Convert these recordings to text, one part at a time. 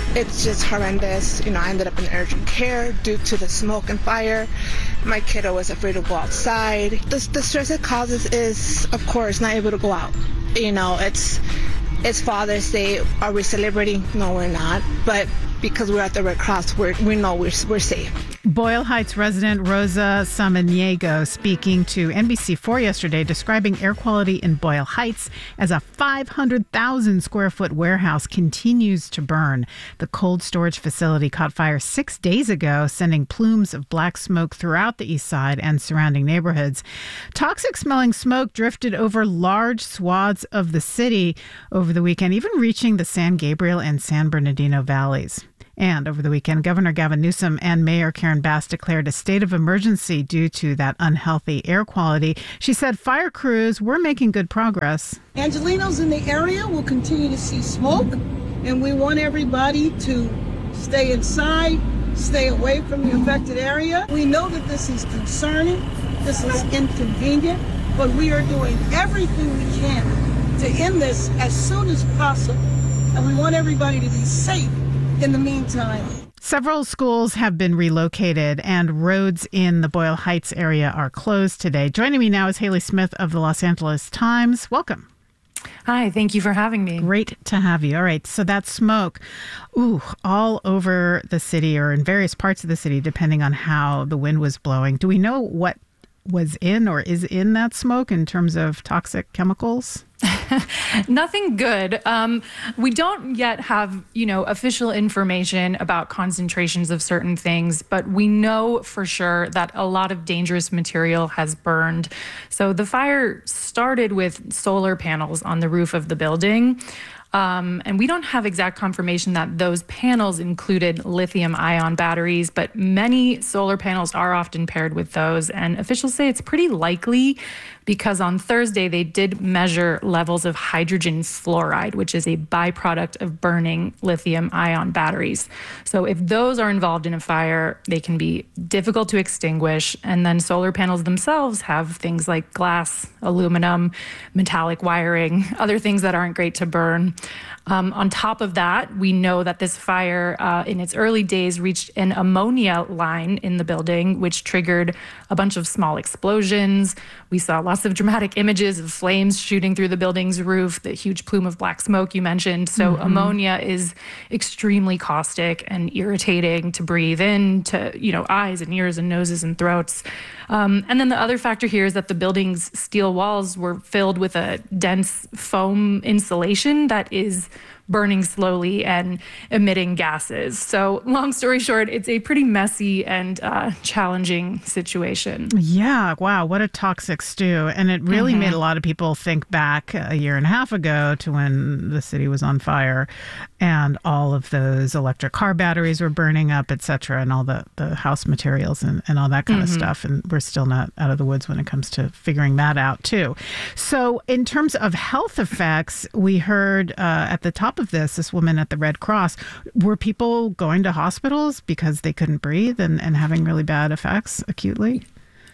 It's just horrendous. I ended up in urgent care due to the smoke and fire. My kiddo was afraid to go outside. The stress it causes is, of course, not able to go out. It's Father's Day. Are we celebrating? No, we're not. But because we're at the Red Cross, we know we're safe. Boyle Heights resident Rosa Samaniego speaking to NBC4 yesterday, describing air quality in Boyle Heights as a 500,000 square foot warehouse continues to burn. The cold storage facility caught fire 6 days ago, sending plumes of black smoke throughout the east side and surrounding neighborhoods. Toxic smelling smoke drifted over large swaths of the city over the weekend, even reaching the San Gabriel and San Bernardino valleys. And over the weekend, Governor Gavin Newsom and Mayor Karen Bass declared a state of emergency due to that unhealthy air quality. She said fire crews were making good progress. Angelenos in the area will continue to see smoke, and we want everybody to stay inside, stay away from the affected area. We know that this is concerning, this is inconvenient, but we are doing everything we can to end this as soon as possible. And we want everybody to be safe in the meantime. Several schools have been relocated and roads in the Boyle Heights area are closed today. Joining me now is Haley Smith of the Los Angeles Times. Welcome. Hi, thank you for having me. Great to have you. All right, so that smoke, all over the city or in various parts of the city, depending on how the wind was blowing. Do we know what was in or is in that smoke in terms of toxic chemicals? Nothing good. We don't yet have, official information about concentrations of certain things, but we know for sure that a lot of dangerous material has burned. So the fire started with solar panels on the roof of the building. And we don't have exact confirmation that those panels included lithium-ion batteries, but many solar panels are often paired with those. And officials say it's pretty likely because on Thursday they did measure levels of hydrogen fluoride, which is a byproduct of burning lithium-ion batteries. So if those are involved in a fire, they can be difficult to extinguish. And then solar panels themselves have things like glass, aluminum, metallic wiring, other things that aren't great to burn. On top of that, we know that this fire in its early days reached an ammonia line in the building, which triggered a bunch of small explosions. We saw lots of dramatic images of flames shooting through the building's roof, the huge plume of black smoke you mentioned. So ammonia is extremely caustic and irritating to breathe in to, eyes and ears and noses and throats. And then the other factor here is that the building's steel walls were filled with a dense foam insulation that is burning slowly and emitting gases. So long story short, it's a pretty messy and challenging situation. Yeah. Wow. What a toxic stew. And it really made a lot of people think back a year and a half ago to when the city was on fire and all of those electric car batteries were burning up, et cetera, and all the house materials and all that kind of stuff. And we're still not out of the woods when it comes to figuring that out, too. So in terms of health effects, we heard at the top of this woman at the Red Cross, were people going to hospitals because they couldn't breathe and having really bad effects acutely?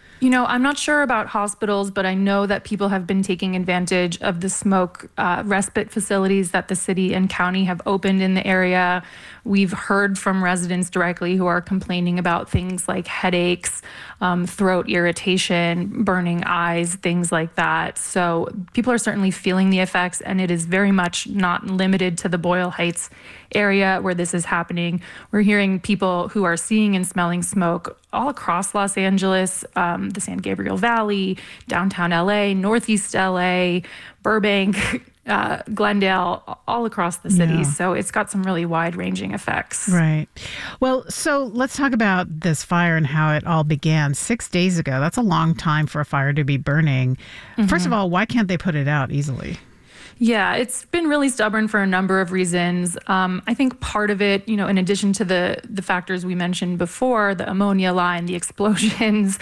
I'm not sure about hospitals, but I know that people have been taking advantage of the smoke respite facilities that the city and county have opened in the area. We've heard from residents directly who are complaining about things like headaches, throat irritation, burning eyes, things like that. So people are certainly feeling the effects, and it is very much not limited to the Boyle Heights area where this is happening. We're hearing people who are seeing and smelling smoke all across Los Angeles, the San Gabriel Valley, downtown LA, Northeast LA, Burbank, Glendale, all across the city. Yeah. So it's got some really wide-ranging effects. Right. Well, so let's talk about this fire and how it all began 6 days ago. That's a long time for a fire to be burning. First of all, why can't they put it out easily? Yeah, it's been really stubborn for a number of reasons. I think part of it, in addition to the factors we mentioned before, the ammonia line, the explosions,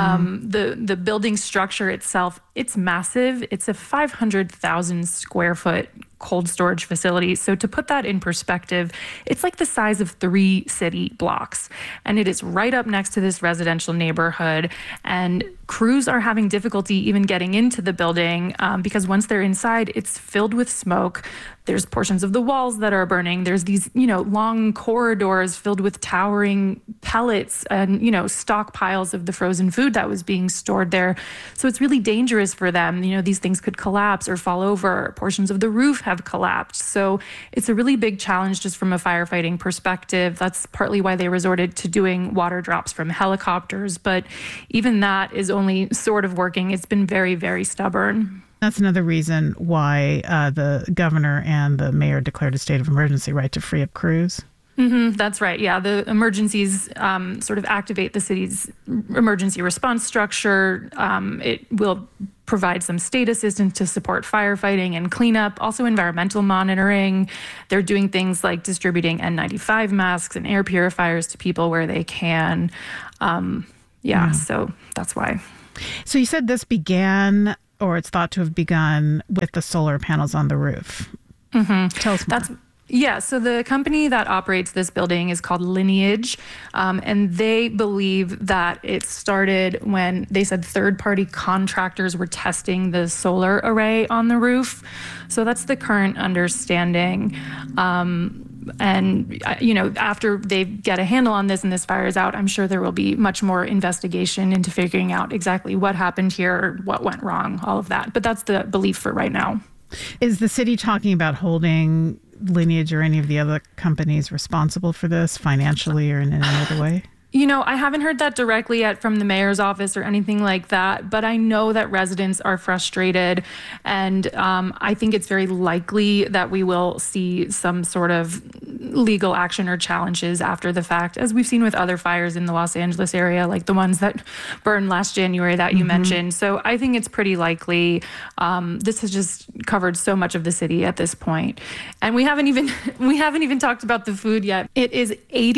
the building structure itself, it's massive. It's a 500,000 square foot cold storage facility. So to put that in perspective, it's like the size of 3 city blocks. And it is right up next to this residential neighborhood. And crews are having difficulty even getting into the building because once they're inside, it's filled with smoke. There's portions of the walls that are burning. There's these, long corridors filled with towering pellets and, stockpiles of the frozen food that was being stored there. So it's really dangerous for them. These things could collapse or fall over. Portions of the roof have collapsed. So it's a really big challenge just from a firefighting perspective. That's partly why they resorted to doing water drops from helicopters. But even that is only sort of working. It's been very, very stubborn. That's another reason why the governor and the mayor declared a state of emergency, right, to free up crews? Mm-hmm, that's right. Yeah, the emergencies sort of activate the city's emergency response structure. It will provide some state assistance to support firefighting and cleanup, also environmental monitoring. They're doing things like distributing N95 masks and air purifiers to people where they can. So that's why. So you said this began, or it's thought to have begun, with the solar panels on the roof. Mm-hmm. Tell us more. So the company that operates this building is called Lineage, and they believe that it started when they said third-party contractors were testing the solar array on the roof. So that's the current understanding. After they get a handle on this and this fire is out, I'm sure there will be much more investigation into figuring out exactly what happened here, what went wrong, all of that. But that's the belief for right now. Is the city talking about holding Lineage or any of the other companies responsible for this financially or in any other way? I haven't heard that directly yet from the mayor's office or anything like that, but I know that residents are frustrated, and I think it's very likely that we will see some sort of legal action or challenges after the fact, as we've seen with other fires in the Los Angeles area, like the ones that burned last January that you mentioned. So I think it's pretty likely. This has just covered so much of the city at this point. And we haven't even talked about the food yet. It is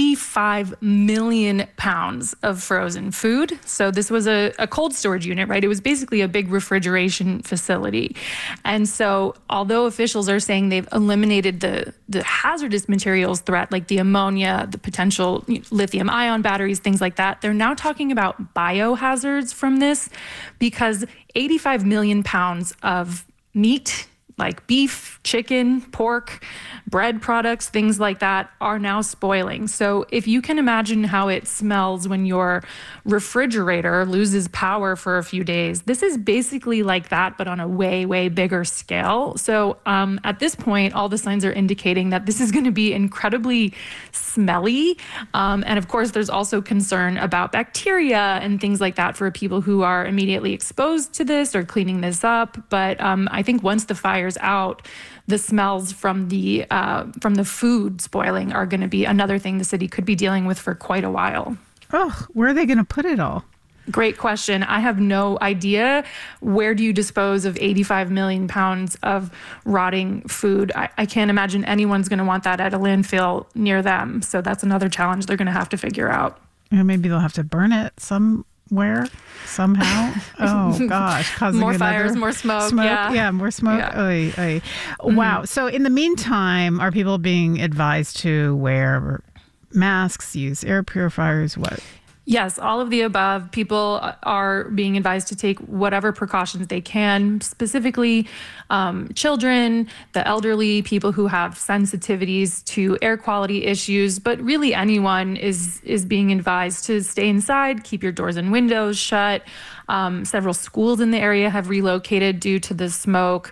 85 million pounds of frozen food. So this was a cold storage unit, right? It was basically a big refrigeration facility. And so although officials are saying they've eliminated the hazardous materials threat, like the ammonia, the potential lithium ion batteries, things like that, they're now talking about biohazards from this, because 85 million pounds of meat, like beef, chicken, pork, bread products, things like that, are now spoiling. So if you can imagine how it smells when your refrigerator loses power for a few days, this is basically like that, but on a way, way bigger scale. So at this point, all the signs are indicating that this is going to be incredibly smelly. And of course, there's also concern about bacteria and things like that for people who are immediately exposed to this or cleaning this up. But I think once the fire's out, the smells from the food spoiling are going to be another thing the city could be dealing with for quite a while. Oh, where are they going to put it all? Great question. I have no idea. Where do you dispose of 85 million pounds of rotting food? I can't imagine anyone's going to want that at a landfill near them. So that's another challenge they're going to have to figure out. Maybe they'll have to burn it somewhere, somehow. Oh, gosh. Causing more fires, more smoke. Yeah, more smoke. Yeah. Oy, oy. Wow. So in the meantime, are people being advised to wear masks, use air purifiers? What? Yes, all of the above. People are being advised to take whatever precautions they can, specifically children, the elderly, people who have sensitivities to air quality issues, but really anyone is being advised to stay inside, keep your doors and windows shut. Several schools in the area have relocated due to the smoke.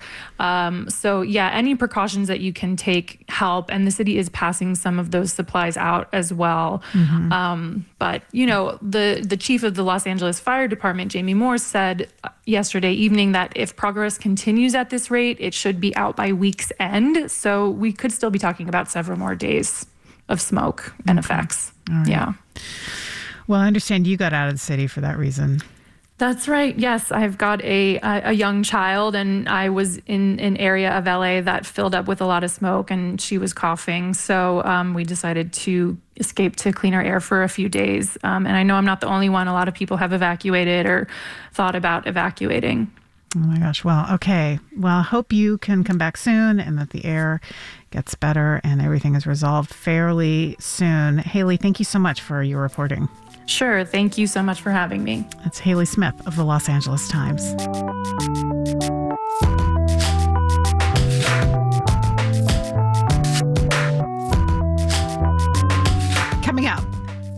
So yeah, any precautions that you can take help. And the city is passing some of those supplies out as well. But, the chief of the Los Angeles Fire Department, Jamie Moore, said yesterday evening that if progress continues at this rate, it should be out by week's end. So we could still be talking about several more days of smoke and effects. Right. Yeah. Well, I understand you got out of the city for that reason. That's right. Yes, I've got a young child, and I was in an area of LA that filled up with a lot of smoke, and she was coughing. So we decided to escape to cleaner air for a few days. And I know I'm not the only one. A lot of people have evacuated or thought about evacuating. Oh my gosh. Well, okay. Well, I hope you can come back soon and that the air gets better and everything is resolved fairly soon. Haley, thank you so much for your reporting. Sure. Thank you so much for having me. That's Haley Smith of the Los Angeles Times.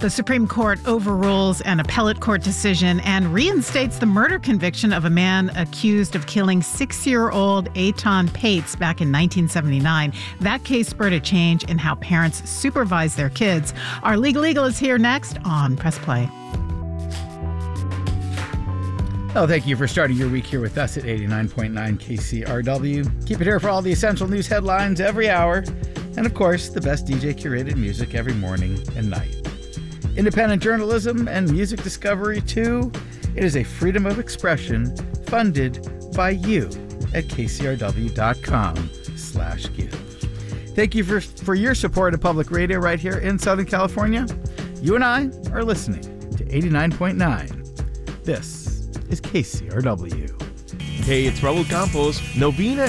The Supreme Court overrules an appellate court decision and reinstates the murder conviction of a man accused of killing 6-year-old Eitan Pates back in 1979. That case spurred a change in how parents supervise their kids. Our Legal Eagle is here next on Press Play. Oh, thank you for starting your week here with us at 89.9 KCRW. Keep it here for all the essential news headlines every hour. And of course, the best DJ curated music every morning and night. Independent journalism and music discovery, too. It is a freedom of expression funded by you at kcrw.com/give. Thank you for your support of public radio right here in Southern California. You and I are listening to 89.9. This is KCRW. Hey, it's Raul Campos. Novena